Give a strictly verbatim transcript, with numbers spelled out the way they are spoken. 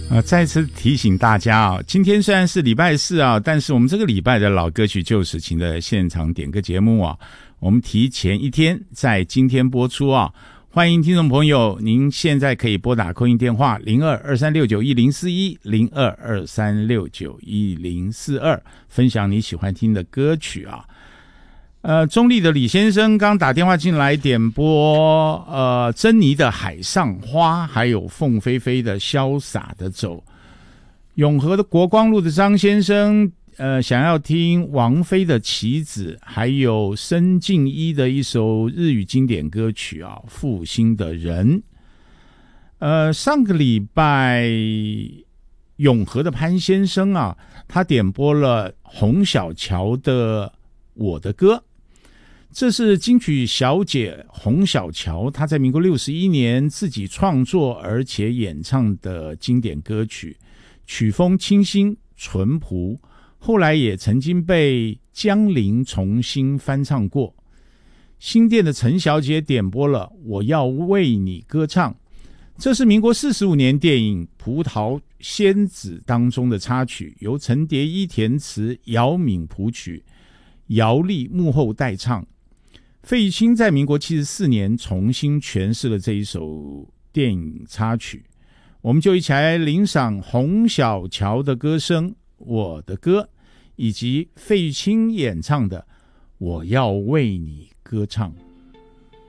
呃，再次提醒大家啊，今天虽然是礼拜四啊，但是我们这个礼拜的老歌曲旧时情的现场点歌节目啊，我们提前一天在今天播出啊。欢迎听众朋友，您现在可以拨打空音电话零二二三六九一零四一 零二二三六九一零四二，分享你喜欢听的歌曲啊。呃，中立的李先生刚打电话进来点播呃珍妮的《海上花》，还有凤飞飞的《潇洒的走》。永和的国光路的张先生呃想要听王菲的《棋子》，还有申静一的一首日语经典歌曲啊，《负心的人》。呃上个礼拜永和的潘先生啊，他点播了洪小乔的《我的歌》。这是金曲小姐洪小乔她在民国六十一年自己创作而且演唱的经典歌曲，曲风清新淳朴，后来也曾经被江玲重新翻唱过。新店的陈小姐点播了《我要为你歌唱》，这是民国四十五年电影《葡萄仙子》当中的插曲，由陈蝶衣填词，姚敏谱曲，姚丽幕后代唱。费玉清在民国七十四年重新诠释了这一首电影插曲，我们就一起来欣赏洪小乔的歌声《我的歌》，以及费玉清演唱的《我要为你歌唱》。